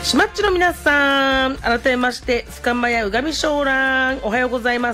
しまっちの皆さん、改めましてスカンマやうがみしょうらん、おはようございます。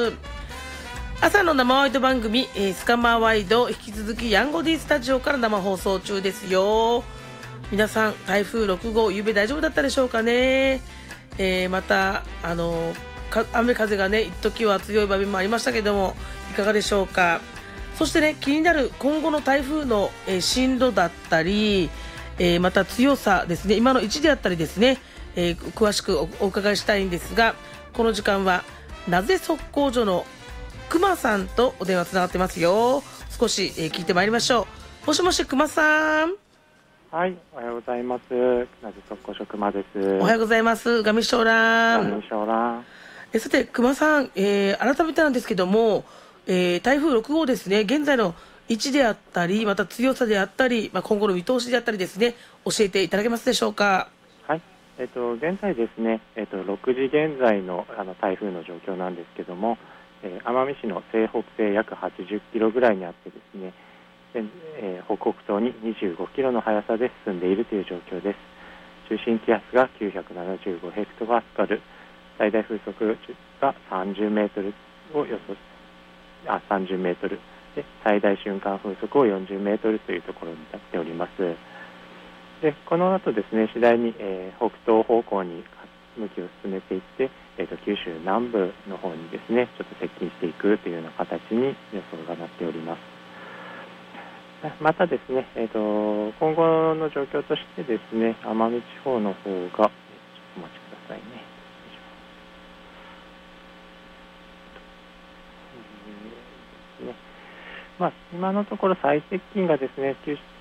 朝の生ワイド番組、スカンマワイド、引き続きヤンゴディスタジオから生放送中ですよ。皆さん、台風6号、ゆうべ大丈夫だったでしょうかね。また雨風がね、一時は強い場面もありましたけども、いかがでしょうか。そしてね、気になる今後の台風の、進路だったり、また強さですね、今の位置であったりですね、詳しくお伺いしたいんですが、この時間はなぜ測候所のくまさんとお電話つながってますよ。少し、聞いてまいりましょう。もしもし、くまさん。 はい、おはようございます。なぜ測候所くまです。 おはようございます。ガミショウラン。 ガミショウラン。 さて、くまさん、改めてなんですけども、台風6号ですね、現在の位置であったり、また強さであったり、今後の見通しであったりですね、教えていただけますでしょうか。 はい、現在ですね、6時現在の台風の状況なんですけども、奄美市の西北西約80キロぐらいにあってですね、北北東に25キロの速さで進んでいるという状況です。中心気圧が975ヘクトパスカル、最大風速が30メートルを予想30メートルで、最大瞬間風速を40メートルというところになっております。でこの後ですね、次第に、北東方向に向きを進めていって、九州南部の方にですね、ちょっと接近していくというような形に予想がなっております。またですね、今後の状況としてですね、奄美地方の方が、ちょっとお待ちくださいね。今のところ最接近がですね、九州